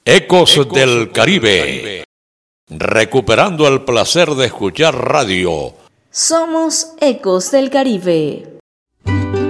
Ecos del Caribe. Recuperando el placer de escuchar radio. Somos Ecos del Caribe.